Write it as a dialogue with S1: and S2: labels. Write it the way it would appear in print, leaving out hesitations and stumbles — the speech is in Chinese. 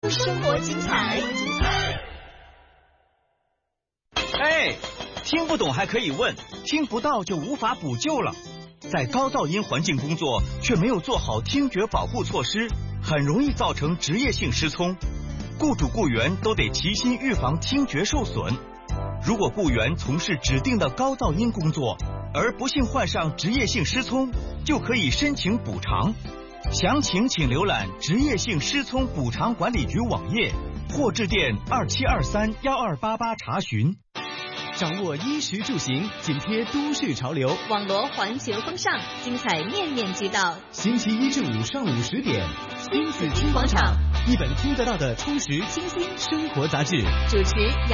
S1: 生活精彩。
S2: 哎，听不懂还可以问，听不到就无法补救了。在高噪音环境工作，却没有做好听觉保护措施，很容易造成职业性失聪。雇主雇员都得齐心预防听觉受损。如果雇员从事指定的高噪音工作，而不幸患上职业性失聪，就可以申请补偿。详情请浏览职业性失聪补偿管理局网页，或致电27231288查询。
S3: 掌握衣食住行，紧贴都市潮流，
S1: 网罗环球风尚，精彩面面俱到。
S3: 星期一至五上午10点，
S1: 亲子金广场，
S3: 一本听得到的充实清新生活杂志。
S1: 主持杨